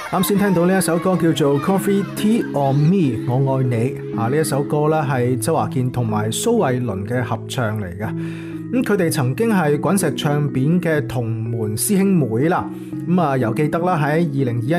啱先聽到呢一首歌叫做 Coffee Tea on Me 我愛你呢一首歌咧係周華健同埋蘇慧倫嘅合唱嚟嘅。咁佢哋曾經係滾石唱片嘅同門師兄妹啦。咁又記得啦，喺2021